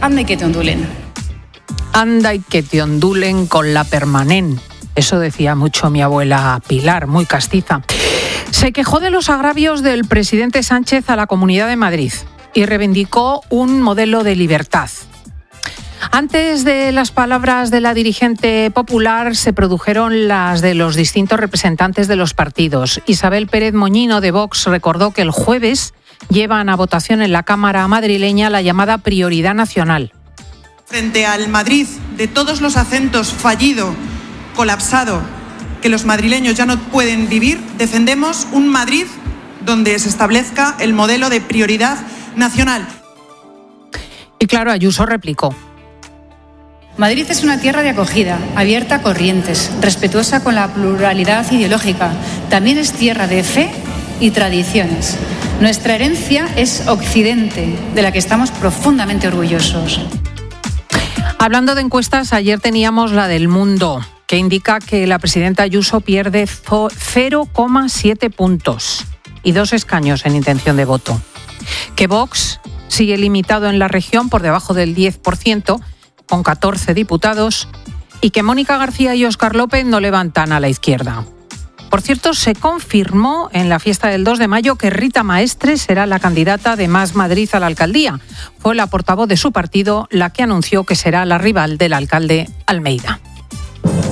anda y que te ondulen. Anda y que te ondulen con la permanent. Eso decía mucho mi abuela Pilar, muy castiza. Se quejó de los agravios del presidente Sánchez a la Comunidad de Madrid y reivindicó un modelo de libertad. Antes de las palabras de la dirigente popular se produjeron las de los distintos representantes de los partidos. Isabel Pérez Moñino de Vox recordó que el jueves llevan a votación en la Cámara madrileña la llamada prioridad nacional. Frente al Madrid de todos los acentos fallido, colapsado, que los madrileños ya no pueden vivir, defendemos un Madrid donde se establezca el modelo de prioridad nacional. Y claro, Ayuso replicó. Madrid es una tierra de acogida, abierta a corrientes, respetuosa con la pluralidad ideológica. También es tierra de fe y tradiciones. Nuestra herencia es Occidente, de la que estamos profundamente orgullosos. Hablando de encuestas, ayer teníamos la del Mundo, que indica que la presidenta Ayuso pierde 0,7 puntos y 2 escaños en intención de voto. Que Vox sigue limitado en la región por debajo del 10%, con 14 diputados, y que Mónica García y Óscar López no levantan a la izquierda. Por cierto, se confirmó en la fiesta del 2 de mayo que Rita Maestre será la candidata de Más Madrid a la alcaldía. Fue la portavoz de su partido la que anunció que será la rival del alcalde Almeida.